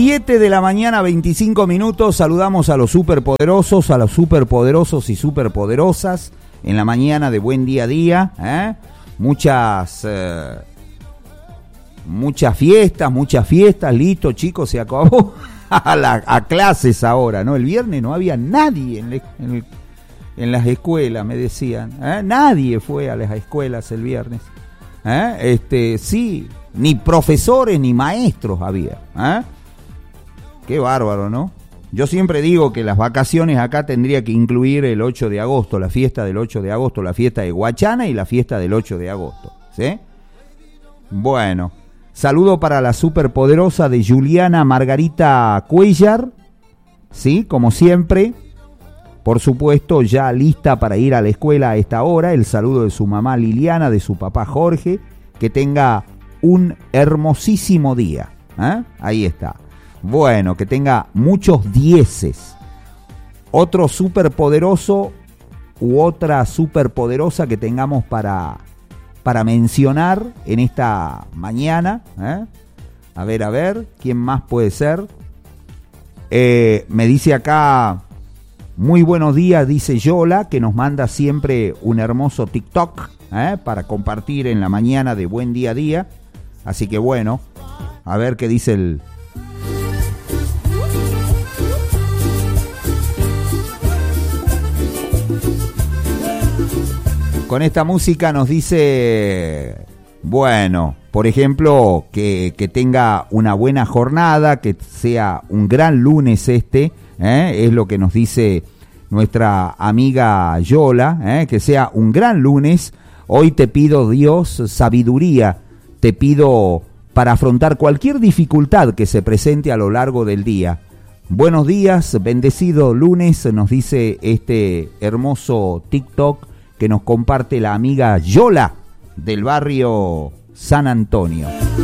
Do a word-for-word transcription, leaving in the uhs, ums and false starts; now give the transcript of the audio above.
siete de la mañana, veinticinco minutos. Saludamos a los superpoderosos, a los superpoderosos y superpoderosas en la mañana de Buen Día a Día. ¿eh? Muchas, eh, muchas fiestas, muchas fiestas. Listo, chicos, se acabó a, la, a clases ahora, ¿no? El viernes no había nadie en, le, en, el, en las escuelas, me decían. ¿eh? Nadie fue a las escuelas el viernes. ¿eh? Este, sí. Ni profesores ni maestros había. ¿eh? Qué bárbaro, ¿no? Yo siempre digo que las vacaciones acá tendría que incluir el ocho de agosto, la fiesta del ocho de agosto, la fiesta de Guachana y la fiesta del ocho de agosto. ¿Sí? Bueno, saludo para la superpoderosa de Juliana Margarita Cuellar. ¿Sí? Como siempre. Por supuesto, ya lista para ir a la escuela a esta hora. El saludo de su mamá Liliana, de su papá Jorge. Que tenga un hermosísimo día. ¿eh? Ahí está. Bueno, que tenga muchos dieces. Otro superpoderoso u otra superpoderosa que tengamos para, para mencionar en esta mañana. ¿eh? A ver, a ver, ¿quién más puede ser? Eh, me dice acá, muy buenos días, dice Yola, que nos manda siempre un hermoso TikTok ¿eh? para compartir en la mañana de Buen Día a Día. Así que bueno, a ver qué dice el... Con esta música nos dice, bueno, por ejemplo, que, que tenga una buena jornada, que sea un gran lunes este, ¿eh? es lo que nos dice nuestra amiga Yola, ¿eh? que sea un gran lunes. Hoy te pido, Dios, sabiduría. Te pido para afrontar cualquier dificultad que se presente a lo largo del día. Buenos días, bendecido lunes, nos dice este hermoso TikTok que nos comparte la amiga Yola del barrio San Antonio.